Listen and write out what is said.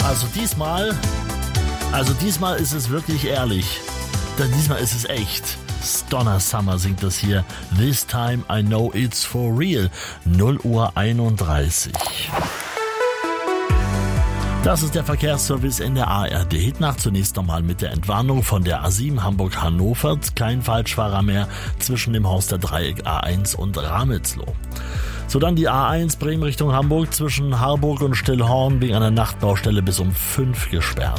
Diesmal ist es wirklich ehrlich. Denn diesmal ist es echt. Donna Summer singt das hier. This time I know it's for real. 0:31 Uhr. Das ist der Verkehrsservice in der ARD Hitnacht. Zunächst nochmal mit der Entwarnung von der A7 Hamburg-Hannover. Kein Falschfahrer mehr zwischen dem Horster Dreieck A1 und Ramelsloh. So, dann die A1 Bremen Richtung Hamburg zwischen Harburg und Stillhorn wegen einer Nachtbaustelle bis um 5 gesperrt.